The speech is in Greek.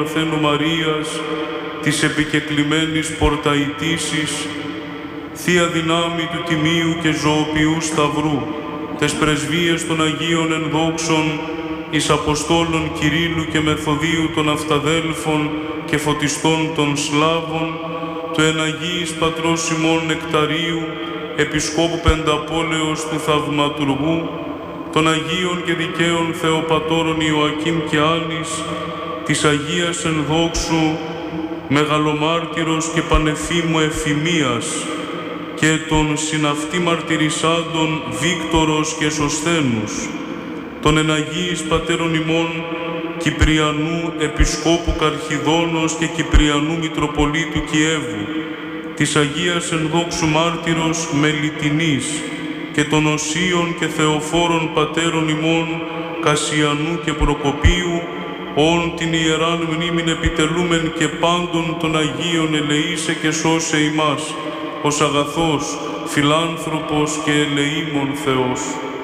Παρθένου Μαρίας, της επικεκλημένης πορταϊτήσης, Θεία Δυνάμει του Τιμίου και Ζωοποιού Σταυρού, τες πρεσβείες των Αγίων Ενδόξων, εις Αποστόλων Κυρίλλου και Μεθοδίου των Αυταδέλφων και Φωτιστών των Σλάβων, του εν Αγίης Πατρός ημών Νεκταρίου, Επισκόπου Πενταπόλεως του Θαυματουργού, των Αγίων και Δικαίων Θεοπατώρων Ιωακήμ και Άννης, της Αγίας Ενδόξου, Μεγαλομάρτυρος και Πανεφήμου Εφημίας, και των συναυτή μαρτυρισσάντων Βίκτορος και Σωσθένους, των εν Αγίης Πατέρων ημών Κυπριανού Επισκόπου Καρχιδόνος και Κυπριανού Μητροπολίτου Κιέβου, της Αγίας Ενδόξου Μάρτυρος Μελιτινής και των Οσίων και Θεοφόρων Πατέρων ημών Κασιανού και Προκοπίου, όν την Ιεράν μνήμην επιτελούμεν και πάντων των Αγίων ελεήσε και σώσε ημάς, ως αγαθός, φιλάνθρωπος και ελεήμων Θεός.